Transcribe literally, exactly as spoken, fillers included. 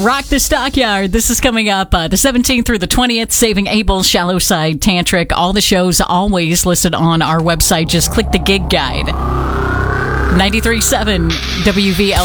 Rock the Stockyard. This is coming up uh, the seventeenth through the twentieth. Saving Abel, Shallow Side, Tantric. All the shows always listed on our website. Just click the gig guide. ninety-three point seven W V L.